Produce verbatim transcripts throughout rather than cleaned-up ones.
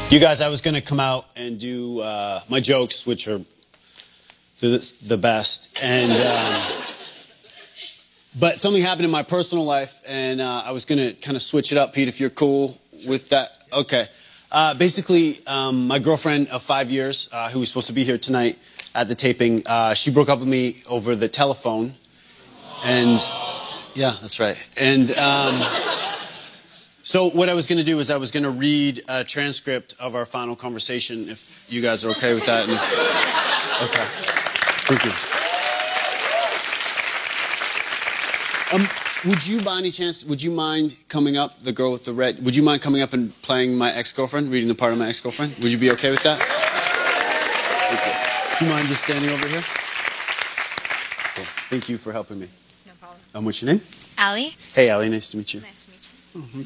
You guys, I was going to come out and do uh, my jokes, which are the, the best. And um, but something happened in my personal life, and uh, I was going to kind of switch it up, Pete, if you're cool with that. Okay. Uh, basically, um, my girlfriend of five years, uh, who was supposed to be here tonight at the taping, uh, she broke up with me over the telephone. And yeah, that's right. And um, so what I was going to do is I was going to read a transcript of our final conversation, if you guys are okay with that. And if, okay. Thank you. Um, would you, by any chance, would you mind coming up, the girl with the red, would you mind coming up and playing my ex-girlfriend, reading the part of my ex-girlfriend? Would you be okay with that? Okay. Do you mind just standing over here? Cool. Thank you for helping me. No problem. Um, what's your name? Allie. Hey, Allie, nice to meet you. Nice to meet you. Oh,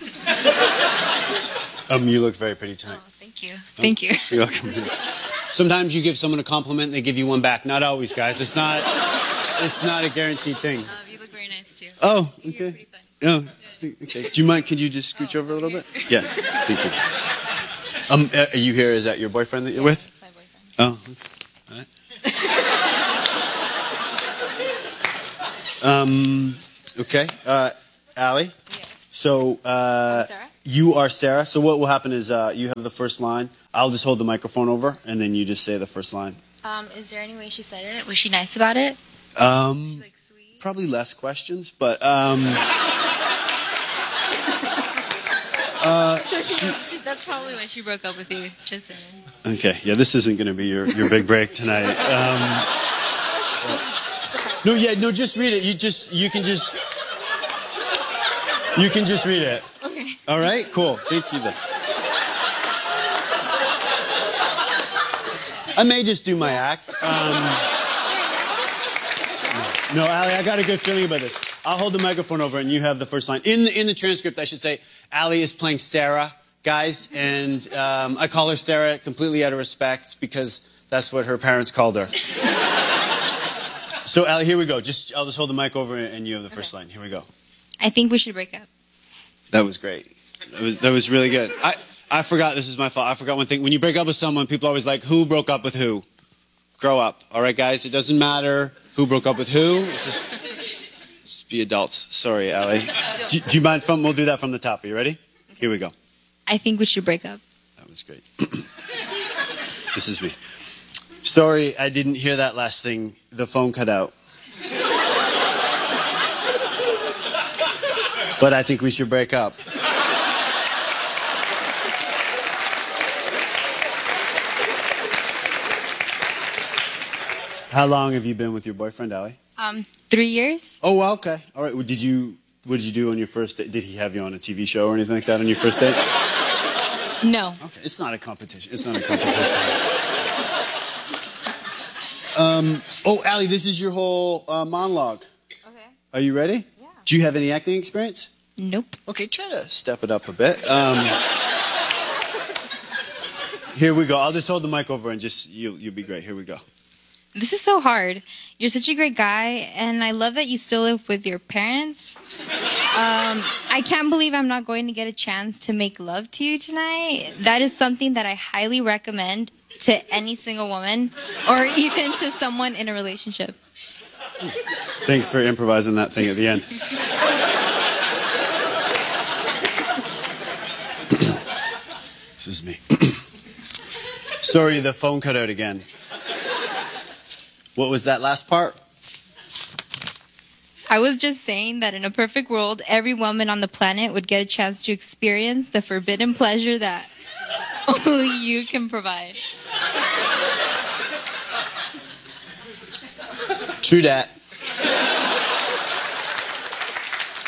okay. um, you look very pretty tonight. Oh, thank you. Um, thank you. You're welcome. Sometimes you give someone a compliment, they give you one back. Not always, guys. It's not. It's not a guaranteed thing. Um, you look very nice too. Oh, You're okay. pretty fun. Oh, okay. Do you mind? Could you just scooch oh, over a little okay. bit? Yeah. Thank you. Um, uh, are you here? Is that your boyfriend that you're yes, with? It's my boyfriend. Oh. All right. um. Okay. Uh, Allie. Yes. So uh, Sarah? you are Sarah. So what will happen is uh, you have the first line. I'll just hold the microphone over, and then you just say the first line. Um, is there any way she said it? Was she nice about it? Um, she, like, sweet? Probably less questions, but um. uh, so she, she, that's probably why she broke up with you. Just saying. Okay. Yeah, this isn't going to be your your big break tonight. Um, no, yeah, no. Just read it. You just you can just you can just read it. Okay. All right. Cool. Thank you. Then. I may just do my act. Um, no, Allie, I got a good feeling about this. I'll hold the microphone over and you have the first line. In the, in the transcript, I should say, Allie is playing Sarah, guys, and um, I call her Sarah completely out of respect because that's what her parents called her. So, Allie, here we go. Just I'll just hold the mic over and you have the first okay. line. Here we go. I think we should break up. That was great. That was, that was really good. I... I forgot, this is my fault. I forgot one thing. When you break up with someone, people are always like, who broke up with who? Grow up. All right, guys? It doesn't matter who broke up with who. It's just, just be adults. Sorry, Allie. Do, do you mind? From, we'll do that from the top. Are you ready? Okay. Here we go. I think we should break up. That was great. This is me. Sorry, I didn't hear that last thing. The phone cut out. But I think we should break up. How long have you been with your boyfriend, Allie? Um, three years. Oh, well, okay. All right. Well, did you? What did you do on your first date? Did he have you on a T V show or anything like that on your first date? No. Okay. It's not a competition. It's not a competition. um. Oh, Allie, this is your whole uh, monologue. Okay. Are you ready? Yeah. Do you have any acting experience? Nope. Okay. Try to step it up a bit. Um. Here we go. I'll just hold the mic over and just you. You'll be great. Here we go. This is so hard. You're such a great guy, and I love that you still live with your parents. Um, I can't believe I'm not going to get a chance to make love to you tonight. That is something that I highly recommend to any single woman, or even to someone in a relationship. Thanks for improvising that thing at the end. This is me. Sorry, the phone cut out again. What was that last part? I was just saying that in a perfect world, every woman on the planet would get a chance to experience the forbidden pleasure that only you can provide. True that.